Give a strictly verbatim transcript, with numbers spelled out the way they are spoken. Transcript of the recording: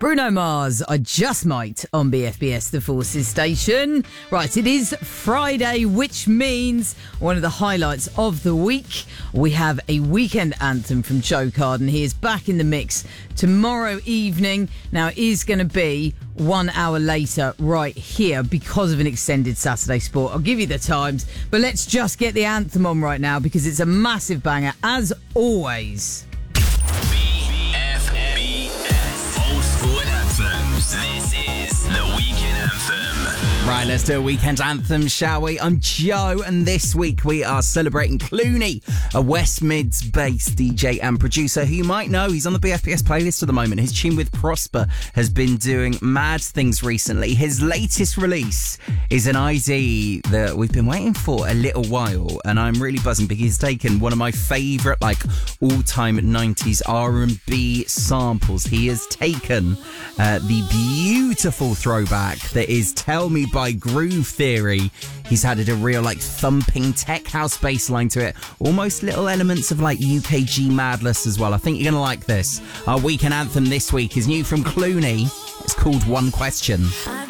Bruno Mars, I Just Might on B F B S, the Forces station. Right, it is Friday, which means one of the highlights of the week. We have a weekend anthem from Joe Carden. He is back in the mix tomorrow evening. Now, it is going to be one hour later right here because of an extended Saturday Sport. I'll give you the times, but let's just get the anthem on right now because it's a massive banger, as always. This is the Weekend Anthem. Right, let's do a weekend anthem, shall we? I'm Joe, and this week we are celebrating Clooney, a West Mids-based D J and producer who you might know. He's on the B F B S playlist at the moment. His tune with Prosper has been doing mad things recently. His latest release is an I D that we've been waiting for a little while, and I'm really buzzing because he's taken one of my favourite, like, all-time nineties R and B samples. He has taken uh, the beautiful throwback that is Tell Me by Groove Theory. He's added a real, like, thumping tech house bass line to it. Almost little elements of, like, U K G madness as well. I think you're going to like this. Our weekend anthem this week is new from Clooney. It's called One Question.